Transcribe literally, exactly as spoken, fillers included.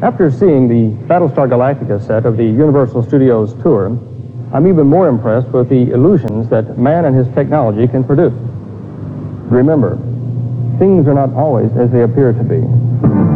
After seeing the Battlestar Galactica set of the Universal Studios tour, I'm even more impressed with the illusions that man and his technology can produce. Remember, things are not always as they appear to be.